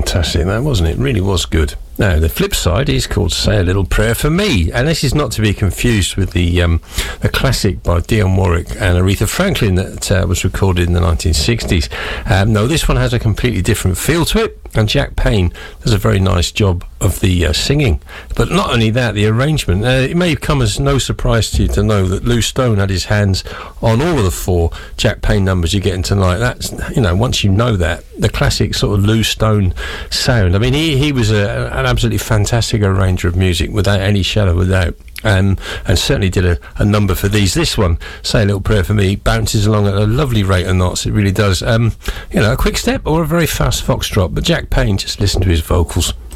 fantastic, that, wasn't it? It really was good. Now, the flip side is called Say a Little Prayer for Me, and this is not to be confused with the classic by Dionne Warwick and Aretha Franklin that was recorded in the 1960s. No, this one has a completely different feel to it, and Jack Payne does a very nice job of the singing. But not only that, the arrangement. It may come as no surprise to you to know that Lou Stone had his hands on all of the 4 Jack Payne numbers you're getting tonight. That's, once you know that, the classic sort of Lou Stone sound. I mean, he was an absolutely fantastic arranger of music without any shadow of a doubt. And certainly did a number for these. This one, Say a Little Prayer for Me, bounces along at a lovely rate of knots. It really does. A quick step or a very fast foxtrot. But Jack Payne, just listen to his vocals.